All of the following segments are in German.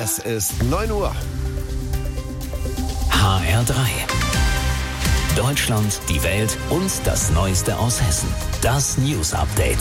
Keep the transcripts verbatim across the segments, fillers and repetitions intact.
Es ist neun Uhr. H R drei. Deutschland, die Welt und das Neueste aus Hessen. Das News Update.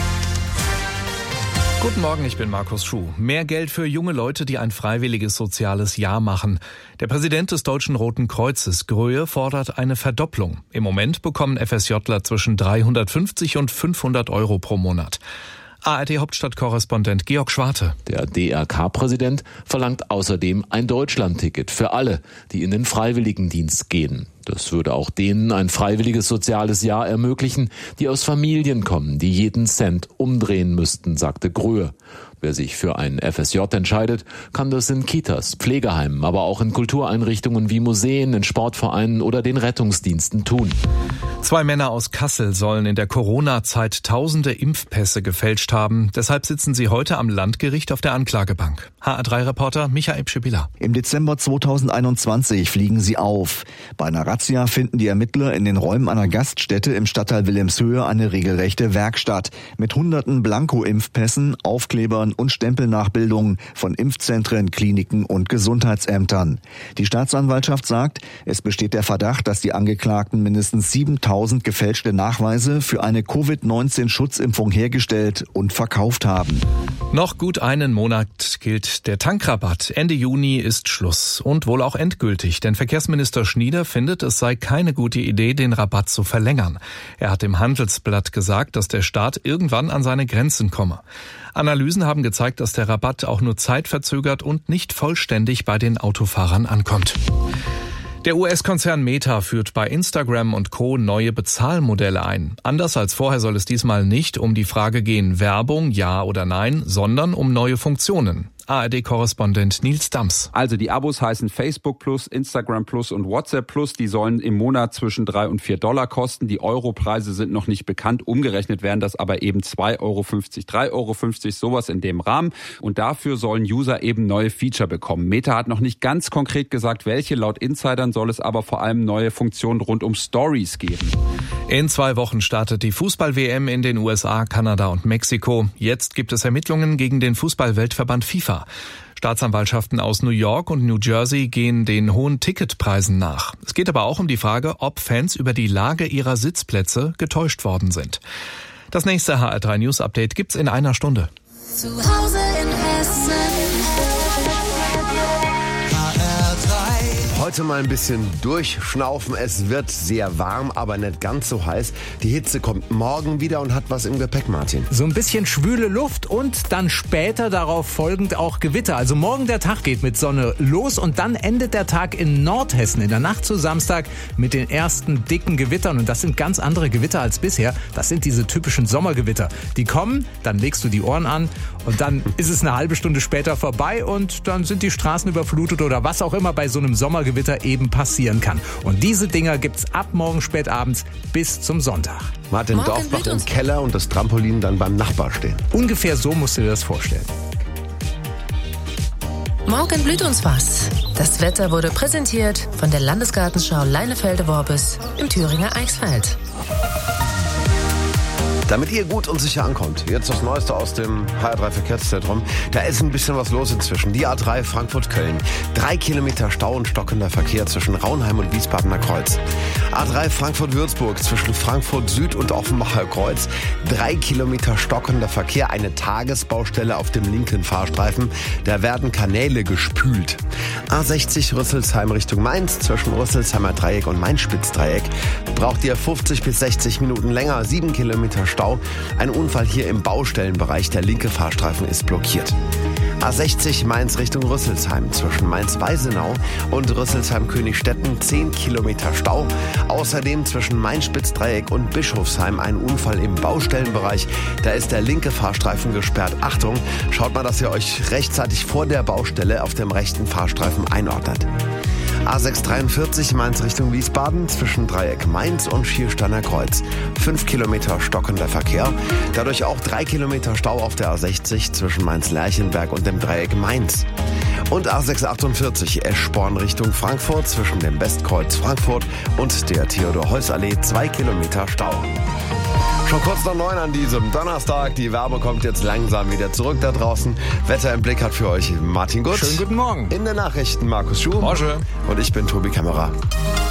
Guten Morgen, ich bin Markus Schuh. Mehr Geld für junge Leute, die ein freiwilliges soziales Jahr machen. Der Präsident des Deutschen Roten Kreuzes, Gröhe, fordert eine Verdopplung. Im Moment bekommen FSJler zwischen dreihundertfünfzig und fünfhundert Euro pro Monat. A R D-Hauptstadtkorrespondent Georg Schwarte. Der D R K-Präsident verlangt außerdem ein Deutschlandticket für alle, die in den Freiwilligendienst gehen. Das würde auch denen ein freiwilliges soziales Jahr ermöglichen, die aus Familien kommen, die jeden Cent umdrehen müssten, sagte Gröhe. Wer sich für ein F S J entscheidet, kann das in Kitas, Pflegeheimen, aber auch in Kultureinrichtungen wie Museen, in Sportvereinen oder den Rettungsdiensten tun. Zwei Männer aus Kassel sollen in der Corona-Zeit tausende Impfpässe gefälscht haben. Deshalb sitzen sie heute am Landgericht auf der Anklagebank. H R drei Reporter Michael Pschipila. Im Dezember zweitausendeinundzwanzig fliegen sie auf. Bei einer Razzia finden die Ermittler in den Räumen einer Gaststätte im Stadtteil Wilhelmshöhe eine regelrechte Werkstatt mit hunderten Blanko-Impfpässen, Aufklebern und Stempelnachbildungen von Impfzentren, Kliniken und Gesundheitsämtern. Die Staatsanwaltschaft sagt, es besteht der Verdacht, dass die Angeklagten mindestens siebentausend gefälschte Nachweise für eine Covid neunzehn Schutzimpfung hergestellt und verkauft haben. Noch gut einen Monat gilt der Tankrabatt. Ende Juni ist Schluss und wohl auch endgültig, denn Verkehrsminister Schnieder findet, es sei keine gute Idee, den Rabatt zu verlängern. Er hat im Handelsblatt gesagt, dass der Staat irgendwann an seine Grenzen komme. Analysen haben gezeigt, dass der Rabatt auch nur zeitverzögert und nicht vollständig bei den Autofahrern ankommt. Der U S-Konzern Meta führt bei Instagram und Co. neue Bezahlmodelle ein. Anders als vorher soll es diesmal nicht um die Frage gehen, Werbung, ja oder nein, sondern um neue Funktionen. A R D-Korrespondent Nils Dams. Also die Abos heißen Facebook Plus, Instagram Plus und WhatsApp Plus. Die sollen im Monat zwischen drei und vier Dollar kosten. Die Europreise sind noch nicht bekannt. Umgerechnet wären das aber eben zwei Euro fünfzig, drei Euro fünfzig, sowas in dem Rahmen. Und dafür sollen User eben neue Feature bekommen. Meta hat noch nicht ganz konkret gesagt, welche. Laut Insidern soll es aber vor allem neue Funktionen rund um Stories geben. In zwei Wochen startet die Fußball-W M in den U S A, Kanada und Mexiko. Jetzt gibt es Ermittlungen gegen den Fußball-Weltverband FIFA. Staatsanwaltschaften aus New York und New Jersey gehen den hohen Ticketpreisen nach. Es geht aber auch um die Frage, ob Fans über die Lage ihrer Sitzplätze getäuscht worden sind. Das nächste H R drei News Update gibt's in einer Stunde. Zu Hause in Hessen. Heute mal ein bisschen durchschnaufen. Es wird sehr warm, aber nicht ganz so heiß. Die Hitze kommt morgen wieder und hat was im Gepäck, Martin. So ein bisschen schwüle Luft und dann später darauf folgend auch Gewitter. Also morgen der Tag geht mit Sonne los und dann endet der Tag in Nordhessen in der Nacht zu Samstag mit den ersten dicken Gewittern. Und das sind ganz andere Gewitter als bisher. Das sind diese typischen Sommergewitter. Die kommen, dann legst du die Ohren an und dann ist es eine halbe Stunde später vorbei und dann sind die Straßen überflutet oder was auch immer bei so einem Sommergewitter eben passieren kann. Und diese Dinger gibt's ab morgen spät abends bis zum Sonntag. Martin, Morgen Dorfbach blüht uns- im Keller und das Trampolin dann beim Nachbar stehen. Ungefähr so musst du dir das vorstellen. Morgen blüht uns was. Das Wetter wurde präsentiert von der Landesgartenschau Leinefelde-Worbis im Thüringer Eichsfeld. Damit ihr gut und sicher ankommt, jetzt das Neueste aus dem H R drei Verkehrszentrum. Da ist ein bisschen was los inzwischen. Die A drei Frankfurt-Köln. Drei Kilometer Stau und stockender Verkehr zwischen Raunheim und Wiesbadener Kreuz. A drei Frankfurt-Würzburg zwischen Frankfurt Süd und Offenbacher Kreuz. Drei Kilometer stockender Verkehr. Eine Tagesbaustelle auf dem linken Fahrstreifen. Da werden Kanäle gespült. A sechzig Rüsselsheim Richtung Mainz zwischen Rüsselsheimer Dreieck und Main-Spitz-Dreieck. Braucht ihr fünfzig bis sechzig Minuten länger. Sieben Kilometer Stau. Ein Unfall hier im Baustellenbereich. Der linke Fahrstreifen ist blockiert. A sechzig Mainz Richtung Rüsselsheim zwischen Mainz-Weisenau und Rüsselsheim-Königstetten zehn Kilometer Stau. Außerdem zwischen Main-Spitz-Dreieck und Bischofsheim ein Unfall im Baustellenbereich. Da ist der linke Fahrstreifen gesperrt. Achtung, schaut mal, dass ihr euch rechtzeitig vor der Baustelle auf dem rechten Fahrstreifen einordnet. A sechshundertdreiundvierzig Mainz Richtung Wiesbaden zwischen Dreieck Mainz und Schiersteiner Kreuz. Fünf Kilometer stockender Verkehr. Dadurch auch drei Kilometer Stau auf der A sechzig zwischen Mainz-Lerchenberg und dem Dreieck Mainz. Und A sechshundertachtundvierzig Eschborn Richtung Frankfurt zwischen dem Westkreuz Frankfurt und der Theodor-Heuss-Allee. Zwei Kilometer Stau. Schon kurz nach neun an diesem Donnerstag. Die Wärme kommt jetzt langsam wieder zurück da draußen. Wetter im Blick hat für euch Martin Gutz. Schönen guten Morgen. In den Nachrichten Markus Schuh. Morgen. Und ich bin Tobi Kämmerer.